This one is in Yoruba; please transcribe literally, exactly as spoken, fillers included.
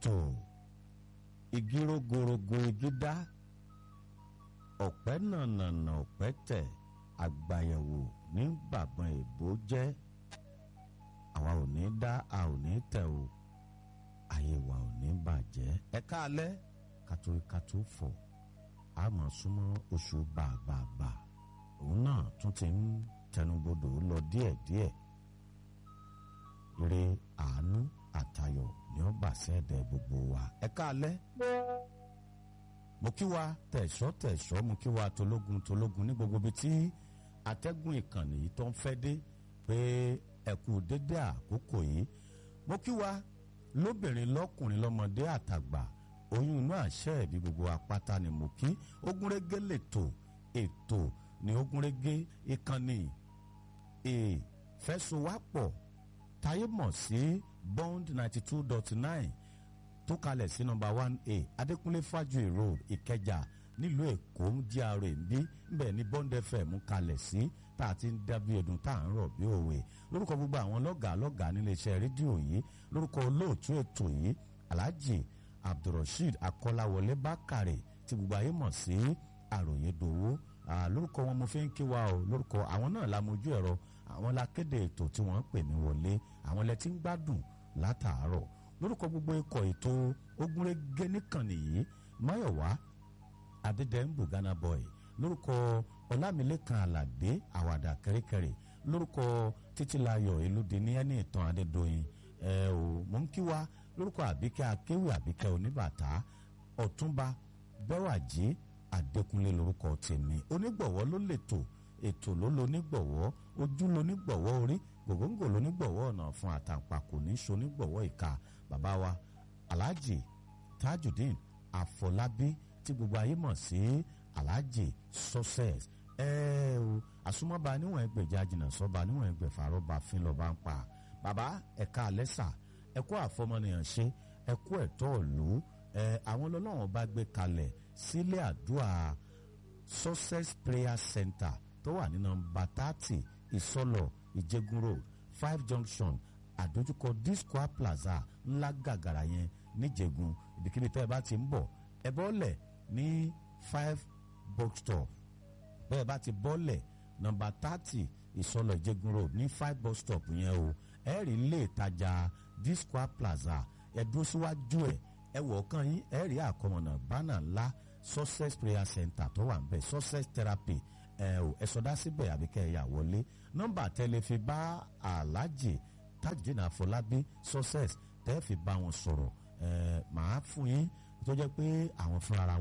ètò igi rogorogo igi dá ọ̀pẹ́ nànànà ọ̀pẹ́ tẹ̀ àgbàyẹ̀wò ní gbàgbọ́n èbó jẹ́ àwa ò ní dá a ò ní tẹ̀ o ayé wa ò ní bàjẹ́ ẹ káalẹ́ kàtókàtó fọ̀ a mọ̀ súnmọ́ oṣù bàbàbà òun náà tún ti ń tẹnubodò lọ díẹ̀díẹ̀ ire àánú àtayọ̀ ni ó bà sẹ́ẹ̀dẹ̀ gbogbo wa ẹ káalẹ́ mo kí wa tẹ̀sọ́ tẹ̀sọ́ mo kí wa tológun tológun ní gbogbo ibi tí atẹ́gùn ìkànnì yìí tó ń fẹ́ dé pé ẹ kú dédé àkókò yìí mo kí wa lóbìnrin lọ́kùnrin lọ́mọdé àtàgbà oyún inú àṣẹ ẹ̀bí gbogbo apáta ni mo kí ogúnrégé lètò ètò ní ogúnrégé ìkànnì ìfẹsowápọ̀ táyé mọ̀ sí bond ninety two dot nine tó kalẹ̀ sí nọ́mbà one a adékúnlé fájuyì road ìkẹjà nílùú èkó G R A ń bí ńbẹ̀ ní bond f m kalẹ̀ sí tá a ti ń dábí ẹdùn tá à ń rọ̀ bí òwe lórúkọ gbogbo àwọn lọ́gàá lọ́gàá níléeṣẹ́ rédíò yìí lórúkọ olóòtú ètò yìí alhaji abdulrasheed akọ́láwọlé bákàrẹ̀ tí gbogbo ayé mọ̀ sí àròyé dòwó lórúkọ wọn mo fi ń kí wa o lórúkọ àwọn náà la mojú ẹ̀rọ àwọn la kéde ètò tí wọ́n ń pè mí wọlé àwọn lẹ ti ń gbádùn látàárọ̀ lórúkọ gbogbo ikọ̀ ètò ogúnrégé nìkànnì yìí máyọ̀wá adédèǹbù ghana boy lórúkọ ọlámilékan àlàdé àwàdà kẹrẹkẹrẹ lórúkọ títílayọ̀ elúdi ní ẹni ìtàn adédọyìn ẹ ò mọ ń kí wa lórúkọ àbíkẹ́ akéwì àbíkẹ́ oníbàtà ọ̀túnba bẹ́wàjì adékúnlé lórúkọ tèmi onígbọ̀wọ́ ló lètò ètò ló lo nígbọ̀wọ́ ojú lo nígbọ̀wọ́ orí gògóńgò ló nígbọ̀wọ́ ọ̀nà fún àtàǹpàkò ní so nígbọ̀wọ́ ìka bàbá wa alhaji tajudeen àfọlábí tí gbogbo ayé mọ̀ sí alhaji success ẹ o àsomọ́ba níwọ̀n ẹgbẹ̀já jìnnà sọ́ba níwọ̀n ẹgbẹ̀fà rọ́ba fín lọ́ba ń pa bàbá ẹ̀ka alẹ́sà ẹ̀kọ́ àfọmọnìyàn ṣe ẹ̀kọ́ ẹ̀tọ́ ìlú ẹ̀ àwọn ọlọ́wọ́n bá gbé kalẹ̀ sílé àdúrà success prayer center tó wà ní nọ́mbà thirty ìsọlọ ìjẹgun road five junction àdójúkọ discoa plaza ńlá gàgàrà yẹn níjẹgun ibikíbi tẹ́ ẹ bá ti ń bọ̀ ẹ bọ́lẹ̀ ní five box stop bẹ́ẹ̀ bá ti bọ́lẹ̀ nọ́mbà thirty ìsọlọ ìjẹgun road ní five box stop yẹn o ẹ rí ilé ìtajà discoa plaza ẹ dúró síwájú ẹ ẹ wọ̀ ọ̀kan yín ẹ rí àkọmọ̀nà bánà ńlá success prayer center tó wà ń bẹ̀ success therapy ẹ ò ẹ sọdá síbẹ̀ àbí kẹ́ ẹ yà wọlé nọ́mbà tẹ́lẹ̀ fi bá aláàjì tajudeen àfọlábí success tẹ́ fi bá wọn sọ̀rọ̀ ẹ màá fún yín tó jẹ́ pé àwọn fúnra